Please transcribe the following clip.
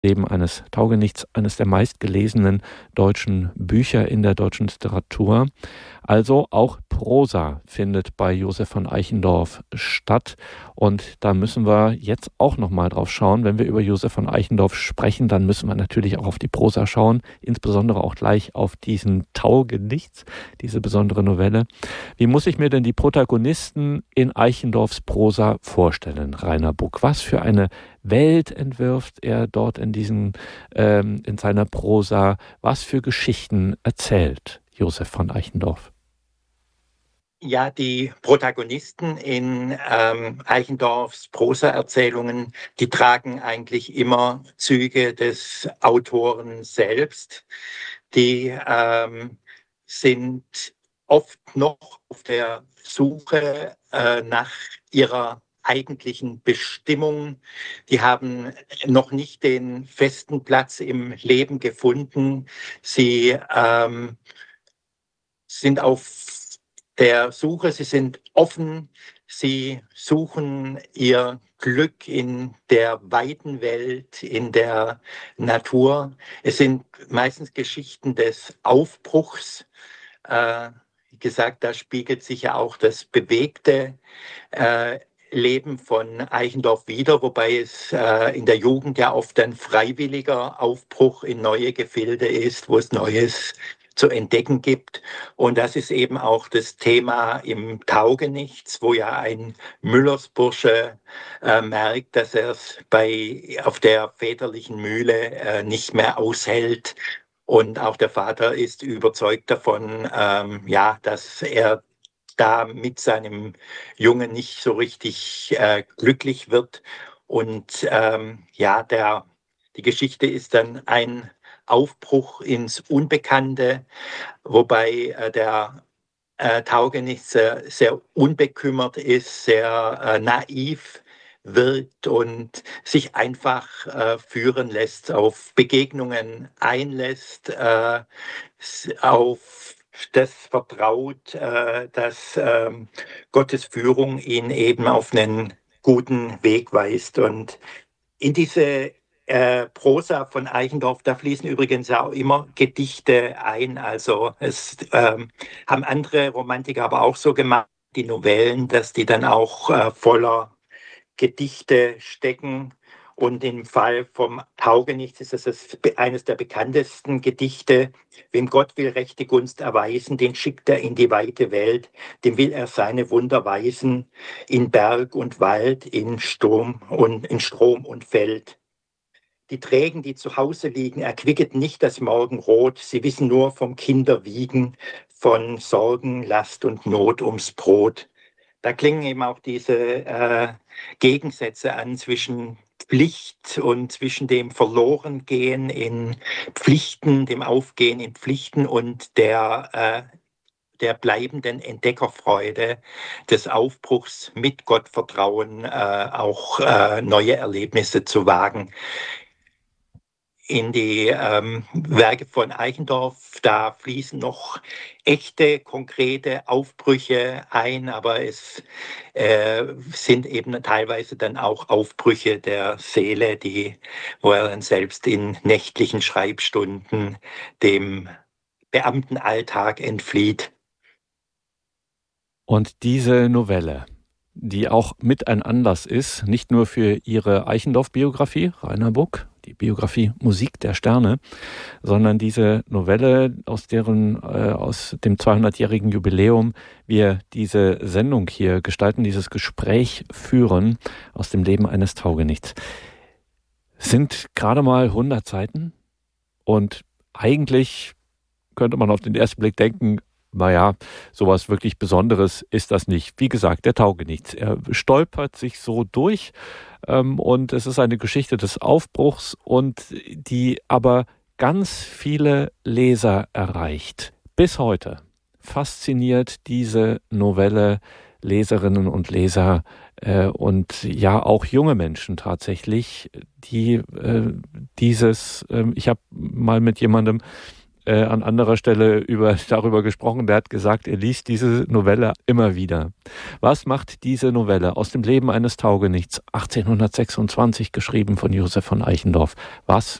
Leben eines Taugenichts, eines der meistgelesenen deutschen Bücher in der deutschen Literatur. Also auch Prosa findet bei Josef von Eichendorff statt. Und da müssen wir jetzt auch nochmal drauf schauen. Wenn wir über Josef von Eichendorff sprechen, dann müssen wir natürlich auch auf die Prosa schauen, insbesondere auch gleich auf diesen Taugenichts, diese besondere Novelle. Wie muss ich mir denn die Protagonisten in Eichendorffs Prosa vorstellen, Rainer Buck? Was für eine Welt entwirft er dort in seiner Prosa? Was für Geschichten erzählt Josef von Eichendorff? Ja, die Protagonisten in Eichendorffs Prosaerzählungen, die tragen eigentlich immer Züge des Autoren selbst. Die sind oft noch auf der Suche nach ihrer eigentlichen Bestimmung. Die haben noch nicht den festen Platz im Leben gefunden. Sie sind auf der Suche, sie sind offen, sie suchen ihr Glück in der weiten Welt, in der Natur. Es sind meistens Geschichten des Aufbruchs. Wie gesagt, da spiegelt sich ja auch das bewegte Leben von Eichendorff wider, wobei es in der Jugend ja oft ein freiwilliger Aufbruch in neue Gefilde ist, wo es Neues zu entdecken gibt. Und das ist eben auch das Thema im Taugenichts, wo ja ein Müllersbursche merkt, dass er es auf der väterlichen Mühle nicht mehr aushält. Und auch der Vater ist überzeugt davon, dass er da mit seinem Jungen nicht so richtig glücklich wird. Und die Geschichte ist dann ein Aufbruch ins Unbekannte, wobei der Taugenichts sehr unbekümmert ist, sehr naiv wirkt und sich einfach führen lässt, auf Begegnungen einlässt, auf das vertraut, dass Gottes Führung ihn eben auf einen guten Weg weist. Und in diese Prosa von Eichendorff, da fließen übrigens auch immer Gedichte ein. Also es haben andere Romantiker aber auch so gemacht, die Novellen, dass die dann auch voller Gedichte stecken. Und im Fall vom Taugenichts ist es eines der bekanntesten Gedichte. Wem Gott will rechte Gunst erweisen, den schickt er in die weite Welt. Dem will er seine Wunder weisen, in Berg und Wald, in Strom und Feld. Die Trägen, die zu Hause liegen, erquicket nicht das Morgenrot. Sie wissen nur vom Kinderwiegen, von Sorgen, Last und Not ums Brot. Da klingen eben auch diese Gegensätze an zwischen Pflicht und zwischen dem Verlorengehen in Pflichten, dem Aufgehen in Pflichten und der bleibenden Entdeckerfreude des Aufbruchs mit Gottvertrauen auch neue Erlebnisse zu wagen. In die Werke von Eichendorff, da fließen noch echte, konkrete Aufbrüche ein, aber es sind eben teilweise dann auch Aufbrüche der Seele, wo er dann selbst in nächtlichen Schreibstunden dem Beamtenalltag entflieht. Und diese Novelle, die auch mit ein Anlass ist, nicht nur für Ihre Eichendorff-Biografie, Rainer Buck, die Biografie Musik der Sterne, sondern diese Novelle, aus dem 200-jährigen Jubiläum wir diese Sendung hier gestalten, dieses Gespräch führen aus dem Leben eines Taugenichts, sind gerade mal 100 Seiten und eigentlich könnte man auf den ersten Blick denken, naja, sowas wirklich Besonderes ist das nicht. Wie gesagt, der Taugenichts. Er stolpert sich so durch und es ist eine Geschichte des Aufbruchs und die aber ganz viele Leser erreicht. Bis heute fasziniert diese Novelle Leserinnen und Leser und ja auch junge Menschen tatsächlich, die ich habe mal mit jemandem an anderer Stelle darüber gesprochen. Der hat gesagt, er liest diese Novelle immer wieder. Was macht diese Novelle aus dem Leben eines Taugenichts, 1826 geschrieben von Josef von Eichendorff? Was